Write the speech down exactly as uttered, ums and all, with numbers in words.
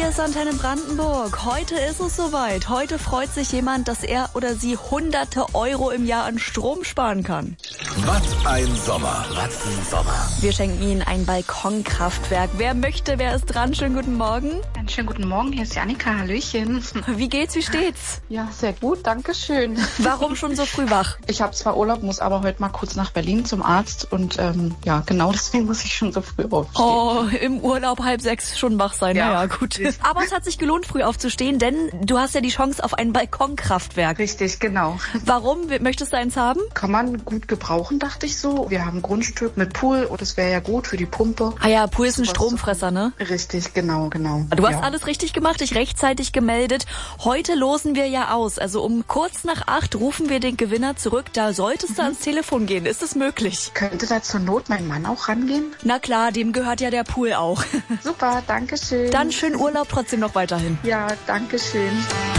Hier ist Antenne Brandenburg. Heute ist es soweit. Heute freut sich jemand, dass er oder sie hunderte Euro im Jahr an Strom sparen kann. Was ein Sommer. Was ein Sommer. Wir schenken Ihnen ein Balkonkraftwerk. Wer möchte, wer ist dran? Schönen guten Morgen. Einen schönen guten Morgen, hier ist Janika. Hallöchen. Wie geht's, wie steht's? Ja, sehr gut, danke schön. Warum schon so früh wach? Ich habe zwar Urlaub, muss aber heute mal kurz nach Berlin zum Arzt. Und ähm, ja, genau deswegen muss ich schon so früh aufstehen. Oh, im Urlaub halb sechs schon wach sein. Ja. Naja, gut. Aber es hat sich gelohnt, früh aufzustehen, denn du hast ja die Chance auf ein Balkonkraftwerk. Richtig, genau. Warum möchtest du eins haben? Kann man gut gebrauchen, dachte ich so. Wir haben ein Grundstück mit Pool und das wäre ja gut für die Pumpe. Ah ja, Pool ist ein Stromfresser, ne? Richtig, genau, genau. Du hast ja. alles richtig gemacht, dich rechtzeitig gemeldet. Heute losen wir ja aus. Also um kurz nach acht rufen wir den Gewinner zurück. Da solltest du mhm. ans Telefon gehen. Ist es möglich? Könnte da zur Not mein Mann auch rangehen? Na klar, dem gehört ja der Pool auch. Super, danke schön. Dann schönen Urlaub trotzdem noch weiterhin. Ja, danke schön.